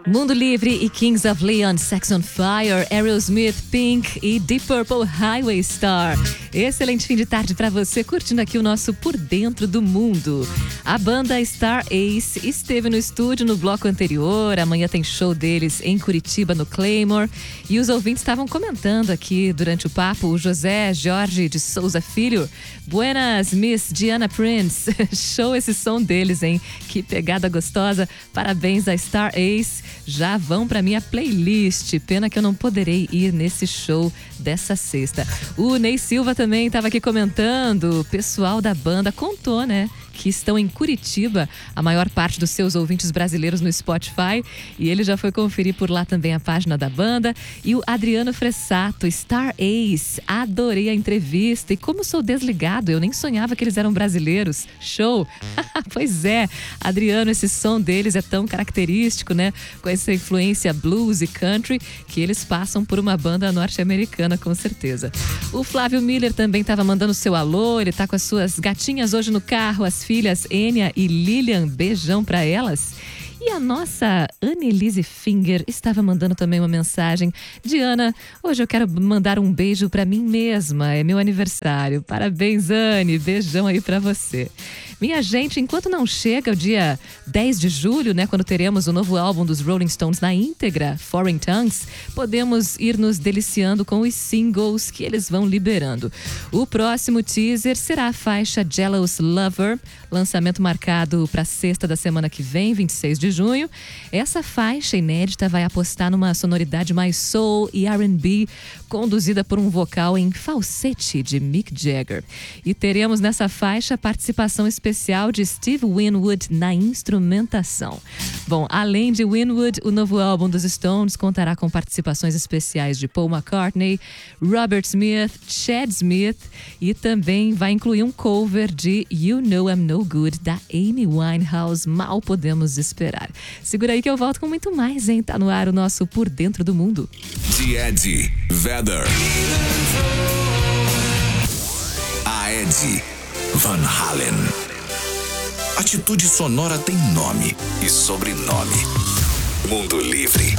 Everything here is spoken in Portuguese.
Mundo Livre e Kings of Leon, Sex on Fire, Aerosmith, Pink e Deep Purple, Highway Star. Excelente fim de tarde para você, curtindo aqui o nosso Por Dentro do Mundo. A banda Star Ace esteve no estúdio no bloco anterior, amanhã tem show deles em Curitiba, no Claymore. E os ouvintes estavam comentando aqui durante o papo, o José Jorge de Souza Filho. Buenas, Miss Diana Prince. Show esse som deles, hein? Que pegada gostosa. Parabéns a Star Ace. Já vão pra minha playlist. Pena que eu não poderei ir nesse show dessa sexta. O Ney Silva também estava aqui comentando. O pessoal da banda contou, né? Que estão em Curitiba, a maior parte dos seus ouvintes brasileiros no Spotify, e ele já foi conferir por lá também a página da banda. E o Adriano Fressato, Star Ace, adorei a entrevista, e como sou desligado, eu nem sonhava que eles eram brasileiros. Show! Pois é, Adriano, esse som deles é tão característico, né? Com essa influência blues e country, que eles passam por uma banda norte-americana, com certeza. O Flávio Miller também estava mandando seu alô, ele tá com as suas gatinhas hoje no carro, as filhas Enya e Lilian, beijão pra elas. E a nossa Annelise Finger estava mandando também uma mensagem. Diana, hoje eu quero mandar um beijo pra mim mesma, é meu aniversário. Parabéns, Anne, beijão aí pra você. Minha gente, enquanto não chega o dia 10 de julho, né, quando teremos o novo álbum dos Rolling Stones na íntegra, Foreign Tongues, podemos ir nos deliciando com os singles que eles vão liberando. O próximo teaser será a faixa Jealous Lover, lançamento marcado para sexta da semana que vem, 26 de junho. Essa faixa inédita vai apostar numa sonoridade mais soul e R&B, conduzida por um vocal em falsete de Mick Jagger. E teremos nessa faixa a participação especial de Steve Winwood na instrumentação. Bom, além de Winwood, o novo álbum dos Stones contará com participações especiais de Paul McCartney, Robert Smith, Chad Smith, e também vai incluir um cover de You Know I'm No Good, da Amy Winehouse. Mal podemos esperar. Segura aí que eu volto com muito mais, hein? Tá no ar o nosso Por Dentro do Mundo. Eddie Vedder. A Eddie Van Halen. Atitude sonora tem nome e sobrenome. Mundo Livre.